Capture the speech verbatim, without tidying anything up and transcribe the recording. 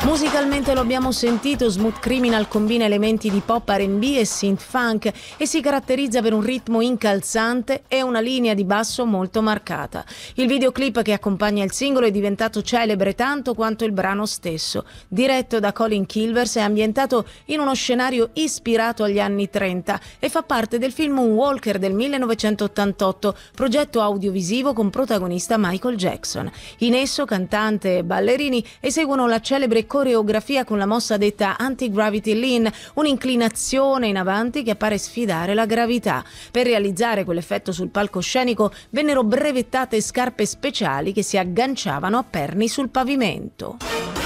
Musicalmente lo abbiamo sentito, Smooth Criminal combina elementi di pop R and B e synth funk e si caratterizza per un ritmo incalzante e una linea di basso molto marcata. Il videoclip che accompagna il singolo è diventato celebre tanto quanto il brano stesso. Diretto da Colin Kilvers, è ambientato in uno scenario ispirato agli anni trenta e fa parte del film Moonwalker del millenovecentottantotto, progetto audiovisivo con protagonista Michael Jackson. In esso cantante e ballerini eseguono la celebre coreografia con la mossa detta Anti-Gravity Lean, un'inclinazione in avanti che pare sfidare la gravità. Per realizzare quell'effetto sul palcoscenico vennero brevettate scarpe speciali che si agganciavano a perni sul pavimento.